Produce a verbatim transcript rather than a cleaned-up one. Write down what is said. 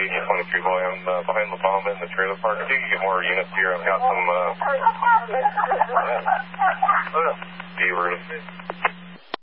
Genie twenty-three boy. I'm uh, behind the bomb in the trailer park. If you can get more units here, I've got some uh, beavers.